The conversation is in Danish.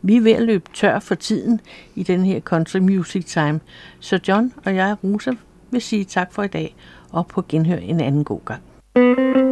Vi er ved at løbe tør for tiden i den her Country Music Time, så John og jeg, Rosa, vil sige tak for i dag, og på genhør en anden god gang.